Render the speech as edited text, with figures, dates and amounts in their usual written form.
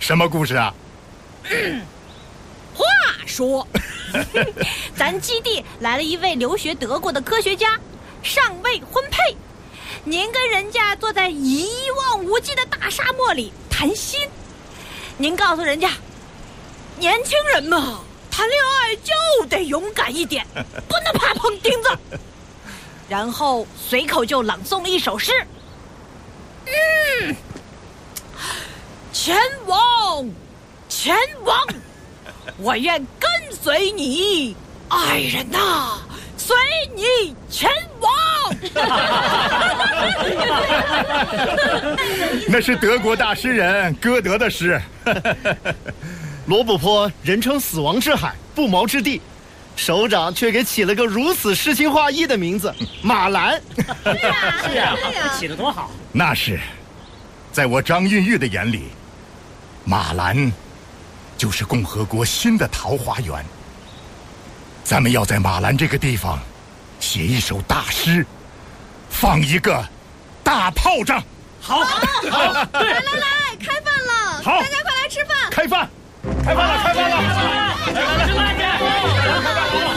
什么故事啊？ 话说，咱基地来了一位留学德国的科学家，尚未婚配。您跟人家坐在一望无际的大沙漠里谈心，您告诉人家，年轻人嘛，谈恋爱就得勇敢一点，不能怕碰钉子。然后随口就朗诵了一首诗。前往，前往，我愿跟随你，爱人呐，随你前往。 那是德国大诗人歌德的诗。 罗布泊人称死亡之海，不毛之地，首长却给起了个如此诗情画意的名字马兰。 是啊，这起得多好。 那是，在我张韵玉的眼里，马兰就是共和国新的桃花源。咱们要在马兰这个地方写一首大诗，放一个大炮仗。 好， 来，开饭了！ 好， 大家快来吃饭！ 开饭！开饭了！ 吃饭去！